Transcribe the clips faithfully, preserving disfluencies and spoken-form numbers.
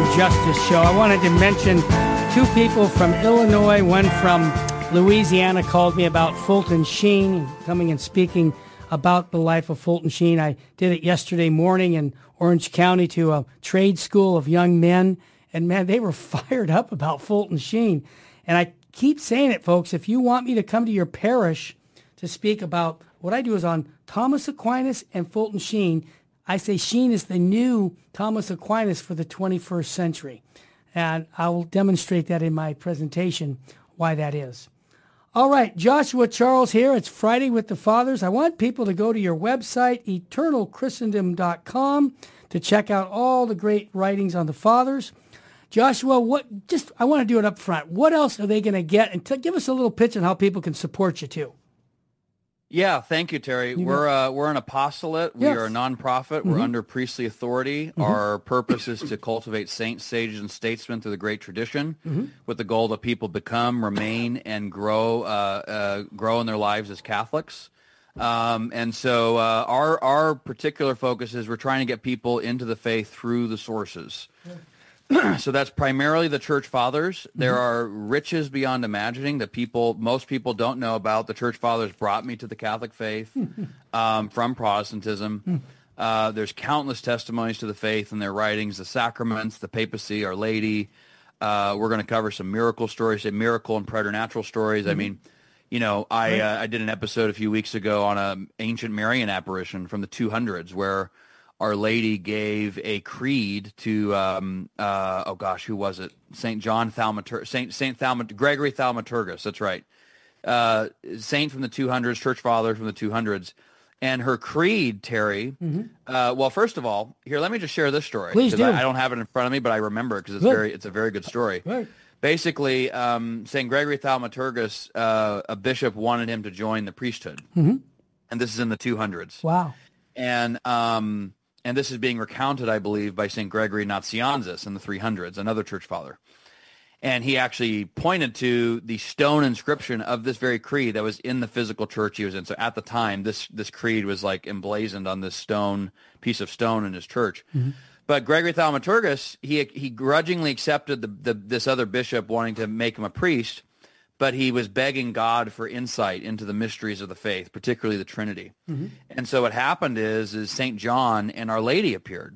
Justice Show. I wanted to mention two people from Illinois, one from Louisiana called me about Fulton Sheen, coming and speaking about the life of Fulton Sheen. I did it yesterday morning in Orange County to a trade school of young men, and man, they were fired up about Fulton Sheen. And I keep saying it, folks, if you want me to come to your parish to speak about what I do is on Thomas Aquinas and Fulton Sheen, I say Sheen is the new Thomas Aquinas for the twenty-first century. And I will demonstrate that in my presentation, why that is. All right, Joshua Charles here. It's Friday with the Fathers. I want people to go to your website, eternal christendom dot com, to check out all the great writings on the Fathers. Joshua, what? Just I want to do it up front. What else are they going to get? And t- give us a little pitch on how people can support you, too. Yeah, thank you, Terry. You we're uh, we're an apostolate. We Yes. are a nonprofit. Mm-hmm. We're under priestly authority. Mm-hmm. Our purpose is to cultivate saints, sages, and statesmen through the great tradition, Mm-hmm. with the goal that people become, remain, and grow uh, uh, grow in their lives as Catholics. Um, and so uh, our our particular focus is we're trying to get people into the faith through the sources. Yeah. So that's primarily the Church Fathers. There Mm-hmm. are riches beyond imagining that people, most people don't know about. The Church Fathers brought me to the Catholic faith um, from Protestantism. Uh, there's countless testimonies to the faith in their writings, the sacraments, the papacy, Our Lady. Uh, we're going to cover some miracle stories, say miracle and preternatural stories. Mm-hmm. I mean, you know, I uh, I did an episode a few weeks ago on an ancient Marian apparition from the two hundreds where Our Lady gave a creed to, um, uh, oh gosh, who was it? Saint John Thaumatur, Saint Saint Thaumat, Gregory Thaumaturgus. That's right, uh, saint from the two hundreds, Church Father from the two hundreds, and her creed, Terry. Mm-hmm. Uh, well, first of all, here, let me just share this story. Please do. I, I don't have it in front of me, but I remember it because it's Good. very, it's a very good story. Right. Basically, um, Saint Gregory Thaumaturgus, uh, a bishop wanted him to join the priesthood, Mm-hmm. and this is in the two hundreds. Wow. And um, and this is being recounted, I believe, by Saint Gregory Nazianzus in the three hundreds, another church father. And he actually pointed to the stone inscription of this very creed that was in the physical church he was in. So at the time, this this creed was like emblazoned on this stone, piece of stone in his church. Mm-hmm. But Gregory Thaumaturgus, he he grudgingly accepted the, the this other bishop wanting to make him a priest, but he was begging God for insight into the mysteries of the faith, particularly the Trinity. Mm-hmm. And so what happened is, is Saint John and Our Lady appeared.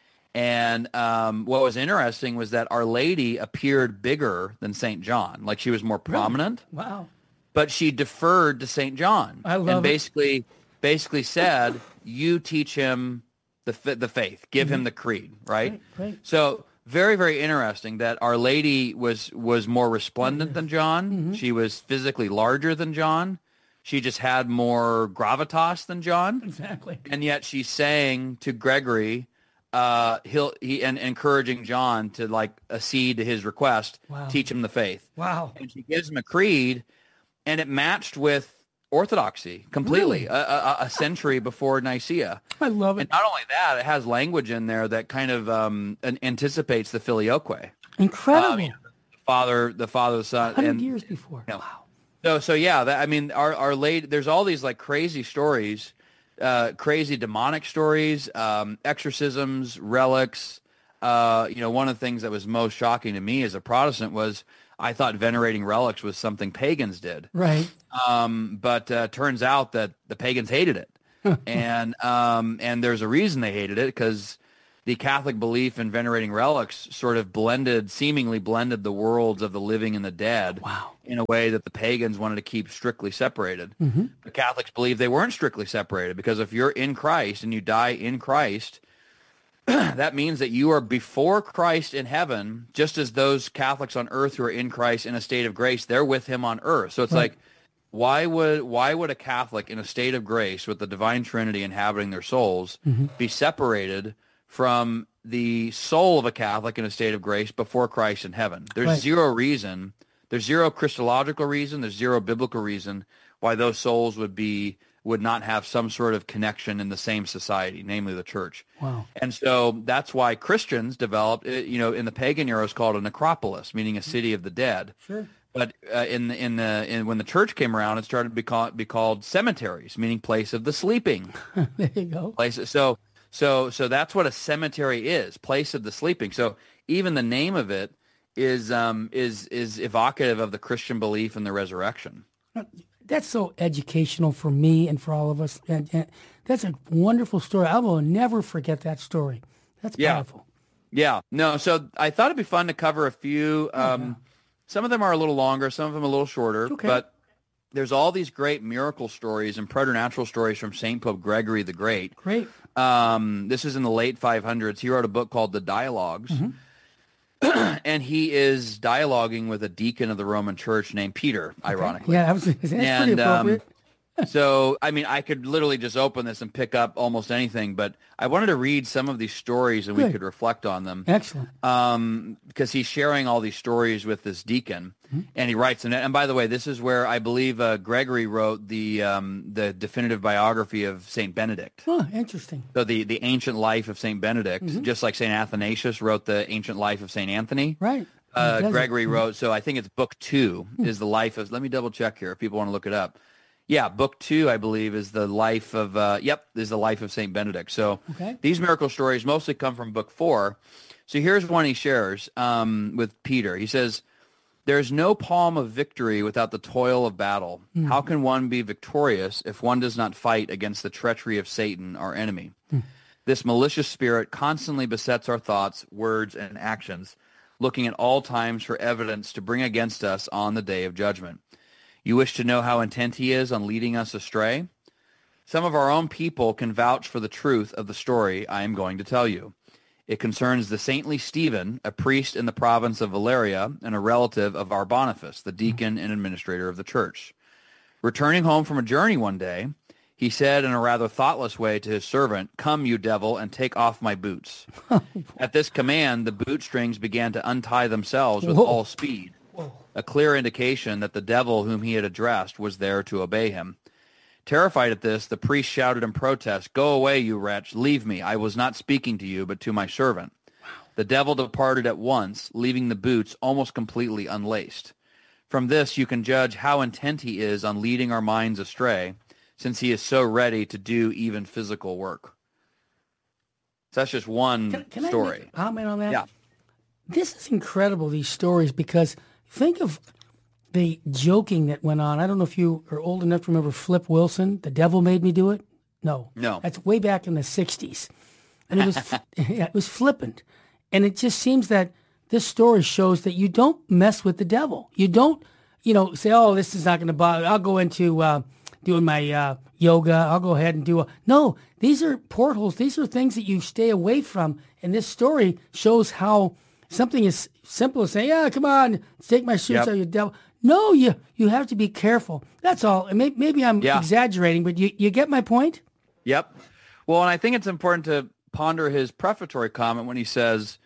And um, what was interesting was that Our Lady appeared bigger than Saint John. Like she was more prominent. Really? Wow. But she deferred to Saint John. I love and it. basically, basically said, you teach him the the faith. Give mm-hmm. him the creed, right? Right, right. So very, very interesting that Our Lady was was more resplendent than John. Mm-hmm. She was physically larger than John. She just had more gravitas than John. Exactly. And yet she's saying to Gregory, uh, he'll he and encouraging John to like accede to his request, Wow. teach him the faith. Wow. And she gives him a creed, and it matched with Orthodoxy completely, Really? a, a, a century before Nicaea. I love it. And not only that, it has language in there that kind of um, an, anticipates the filioque. Incredible. Um, you know, the father, the father, the son, one hundred and years before. you know, Wow. So, so yeah, that, I mean, our our late there's all these like crazy stories, uh, crazy demonic stories, um, exorcisms, relics. Uh, you know, one of the things that was most shocking to me as a Protestant was I thought venerating relics was something pagans did. Right. Um, but uh, turns out that the pagans hated it, and um, and there's a reason they hated it because the Catholic belief in venerating relics sort of blended, seemingly blended the worlds of the living and the dead. Wow. In a way that the pagans wanted to keep strictly separated. Mm-hmm. The Catholics believed they weren't strictly separated because if you're in Christ and you die in Christ, that means that you are before Christ in heaven, just as those Catholics on earth who are in Christ in a state of grace, they're with him on earth. So it's Right. like, why would why would a Catholic in a state of grace with the divine Trinity inhabiting their souls Mm-hmm. be separated from the soul of a Catholic in a state of grace before Christ in heaven? There's Right. zero reason, there's zero Christological reason, there's zero biblical reason why those souls would be would not have some sort of connection in the same society, namely the church. Wow. And so that's why Christians developed, uh, you know, in the pagan era, it's called a necropolis, meaning a city of the dead. Sure. But uh, in the in the in, when the church came around, it started to be called, be called cemeteries, meaning place of the sleeping. There you go. Place. So so so that's what a cemetery is, place of the sleeping. So even the name of it is um, is is evocative of the Christian belief in the resurrection. That's so educational for me and for all of us. And, and that's a wonderful story. I will never forget that story. That's Yeah. powerful. Yeah, no, so I thought it'd be fun to cover a few. Um, yeah. Some of them are a little longer, some of them a little shorter, Okay. but there's all these great miracle stories and preternatural stories from Saint Pope Gregory the Great. Great. Um, this is in the late five hundreds. He wrote a book called The Dialogues, and he is dialoguing with a deacon of the Roman Church named Peter, ironically. Yeah, that was, that's pretty And, um, appropriate. So, I mean, I could literally just open this and pick up almost anything, but I wanted to read some of these stories and we Good. could reflect on them. Excellent. Um, because he's sharing all these stories with this deacon, and he writes, and, and by the way, this is where I believe uh, Gregory wrote the um, the definitive biography of Saint Benedict. Oh, interesting. So the, the ancient life of Saint Benedict, just like Saint Athanasius wrote the ancient life of Saint Anthony. Right. Uh, He does it. Gregory wrote, so I think it's book two is the life of, let me double check here if people want to look it up. Yeah, book two, I believe, is the life of, uh, yep, is the life of Saint Benedict. So Okay. these miracle stories mostly come from book four. So here's one he shares um, with Peter. He says, there's no palm of victory without the toil of battle. How can one be victorious if one does not fight against the treachery of Satan, our enemy? This malicious spirit constantly besets our thoughts, words, and actions, looking at all times for evidence to bring against us on the day of judgment. You wish to know how intent he is on leading us astray? Some of our own people can vouch for the truth of the story I am going to tell you. It concerns the saintly Stephen, a priest in the province of Valeria and a relative of our Boniface, the deacon and administrator of the church. Returning home from a journey one day, he said in a rather thoughtless way to his servant, "Come, you devil, and take off my boots." At this command, the bootstrings began to untie themselves with Whoa. all speed, a clear indication that the devil whom he had addressed was there to obey him. Terrified at this, the priest shouted in protest, "Go away, you wretch, leave me. I was not speaking to you, but to my servant." The devil departed at once, leaving the boots almost completely unlaced. From this, you can judge how intent he is on leading our minds astray, since he is so ready to do even physical work. So that's just one Can, can I story. make a comment on that? Yeah. This is incredible, these stories, because think of the joking that went on. I don't know if you are old enough to remember Flip Wilson, The Devil Made Me Do It. No. No. That's way back in the sixties. And it was yeah, it was flippant. And it just seems that this story shows that you don't mess with the devil. You don't, you know, say, oh, this is not going to bother. I'll go into uh, doing my uh, yoga. I'll go ahead and do a... No, these are portholes. These are things that you stay away from. And this story shows how something as simple as saying, yeah, come on, take my shoes Yep. out, you devil. No, you you have to be careful. That's all. And may, maybe I'm Yeah. exaggerating, but you, you get my point? Yep. Well, and I think it's important to ponder his prefatory comment when he says,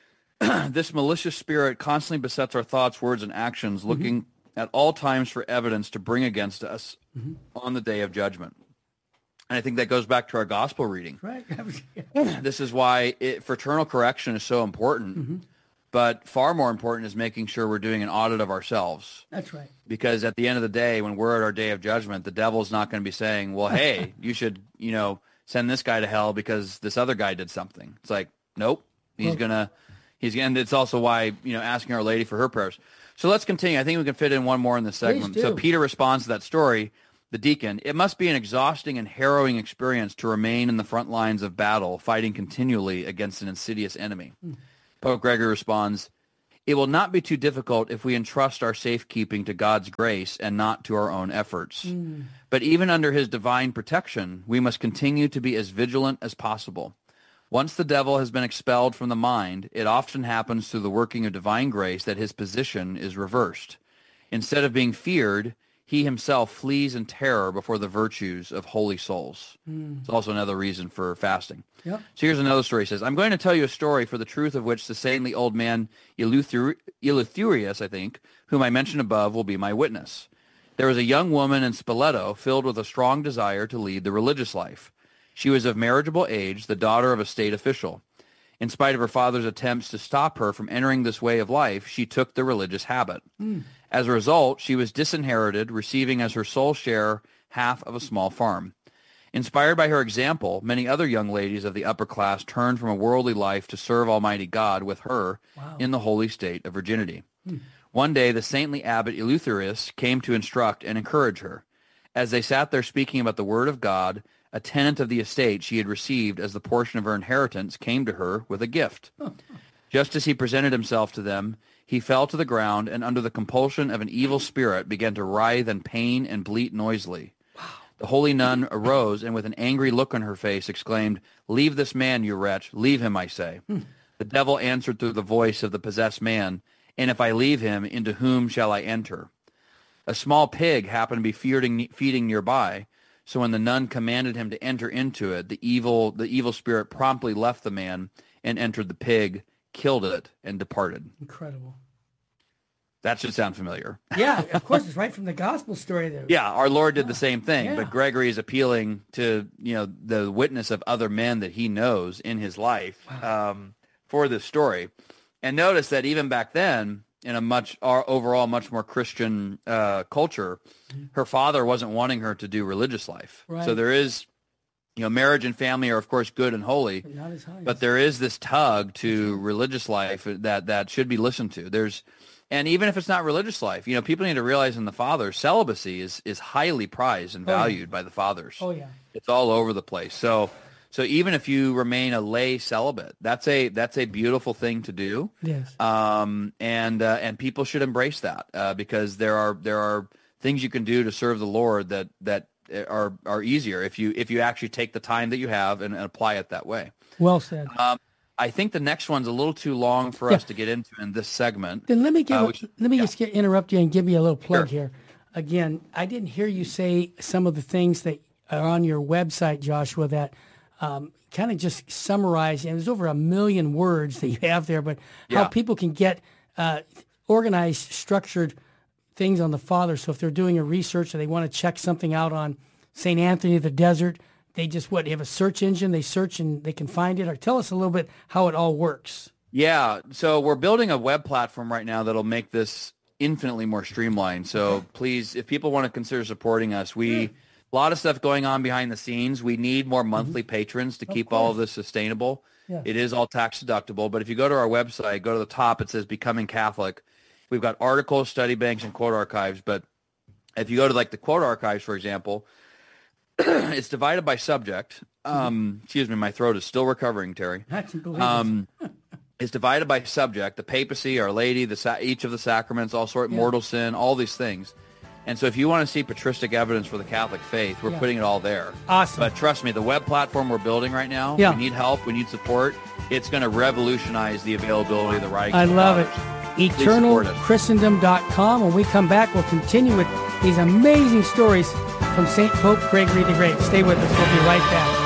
this malicious spirit constantly besets our thoughts, words, and actions, looking at all times for evidence to bring against us on the day of judgment. And I think that goes back to our gospel reading. Right. This is why it, fraternal correction is so important, but far more important is making sure we're doing an audit of ourselves. That's right. Because at the end of the day, when we're at our day of judgment, the devil's not going to be saying, well, hey, you should, you know, send this guy to hell because this other guy did something. It's like, nope, he's Well- going to, he's going to, it's also why, you know, asking Our Lady for her prayers. So let's continue. I think we can fit in one more in this segment. Please So do. Peter responds to that story, the deacon. It must be an exhausting and harrowing experience to remain in the front lines of battle, fighting continually against an insidious enemy. Pope Gregory responds, it will not be too difficult if we entrust our safekeeping to God's grace and not to our own efforts. But even under his divine protection, we must continue to be as vigilant as possible. Once the devil has been expelled from the mind, it often happens through the working of divine grace that his position is reversed. Instead of being feared, he himself flees in terror before the virtues of holy souls. It's also another reason for fasting. Yep. So here's another story. He says, I'm going to tell you a story for the truth of which the saintly old man Eleutherius, Eleutherius, I think, whom I mentioned above, will be my witness. There was a young woman in Spoleto filled with a strong desire to lead the religious life. She was of marriageable age, the daughter of a state official. In spite of her father's attempts to stop her from entering this way of life, she took the religious habit. As a result, she was disinherited, receiving as her sole share half of a small farm. Inspired by her example, many other young ladies of the upper class turned from a worldly life to serve Almighty God with her Wow. in the holy state of virginity. Hmm. One day, the saintly abbot Eleutherius came to instruct and encourage her. As they sat there speaking about the word of God, a tenant of the estate she had received as the portion of her inheritance came to her with a gift. Just as he presented himself to them, he fell to the ground and under the compulsion of an evil spirit began to writhe in pain and bleat noisily. The holy nun arose and with an angry look on her face exclaimed, "Leave this man, you wretch. Leave him, I say." Hmm. The devil answered through the voice of the possessed man, "And if I leave him, into whom shall I enter?" A small pig happened to be feeding, feeding nearby, so when the nun commanded him to enter into it, the evil, the evil spirit promptly left the man and entered the pig, killed it, and departed. Incredible. That should sound familiar. Yeah, of course, it's right from the gospel story there. Yeah, our Lord did the same thing, Yeah. but Gregory is appealing to, you know, the witness of other men that he knows in his life um, for this story. And notice that even back then, in a much uh, overall much more Christian uh, culture, her father wasn't wanting her to do religious life. Right. So there is, you know, marriage and family are of course good and holy, But not as high. but there is this tug to religious life that that should be listened to. There's And even if it's not religious life, you know, people need to realize in the fathers, celibacy is, is highly prized and Oh, yeah. valued by the fathers. Oh, yeah. It's all over the place. So, so even if you remain a lay celibate, that's a that's a beautiful thing to do. Yes. Um, and uh, and people should embrace that uh, because there are there are things you can do to serve the Lord that that are are easier if you if you actually take the time that you have and, and apply it that way. Well said. Um, I think the next one's a little too long for Yeah. us to get into in this segment. Then let me give Uh, a- we should- let me yeah. just get, interrupt you and give you a little plug Sure. here. Again, I didn't hear you say some of the things that are on your website, Joshua, that um, kind of just summarize. And there's over a million words that you have there, but how Yeah. people can get uh, organized, structured things on the Father. So if they're doing a research or they want to check something out on Saint Anthony of the Desert, they just, what, they have a search engine, they search and they can find it? Or tell us a little bit how it all works. Yeah, so we're building a web platform right now that'll make this infinitely more streamlined. So please, if people want to consider supporting us, we a lot of stuff going on behind the scenes. We need more monthly patrons to keep all of this sustainable. Yeah. It is all tax deductible, but if you go to our website, go to the top, it says Becoming Catholic. We've got articles, study banks, and quote archives. But if you go to like the quote archives, for example, it's divided by subject. Um, excuse me, my throat is still recovering, Terry. I can believe it. Um, it's divided by subject: the papacy, Our Lady, the sa- each of the sacraments, all sort, Yeah. mortal sin, all these things. And so, if you want to see patristic evidence for the Catholic faith, we're Yeah. putting it all there. Awesome. But trust me, the web platform we're building right now, Yeah. we need help, we need support. It's going to revolutionize the availability of the writings. I of the love it. fathers. eternal support it. christendom dot com. When we come back, we'll continue with these amazing stories from Saint Pope Gregory the Great. Stay with us. We'll be right back.